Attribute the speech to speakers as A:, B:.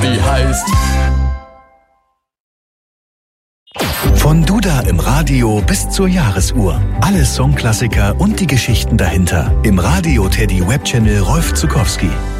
A: Teddy heißt.
B: Von Duda im Radio bis zur Jahresuhr. Alle Songklassiker und die Geschichten dahinter. Im Radio Teddy Webchannel Rolf Zuckowski.